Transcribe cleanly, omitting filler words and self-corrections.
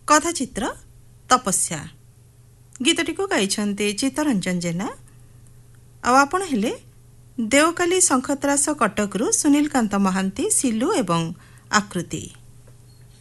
कथाचित्र तपस्या गीतटी को गाइछन्ते चित्तरंजन जेना आपण हेले देवकाली शंखत्रास कटकरू सुनील कांत महांती सिलु एवं आकृति।